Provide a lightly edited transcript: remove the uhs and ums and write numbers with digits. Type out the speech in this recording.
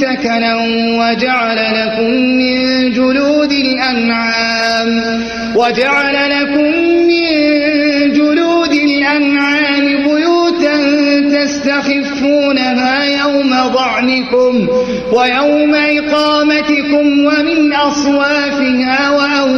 سكنا وجعل لكم من جلود الأنعام بيوتا تستخفونها يوم ضعنكم ويوم إقامتكم ومن أصوافها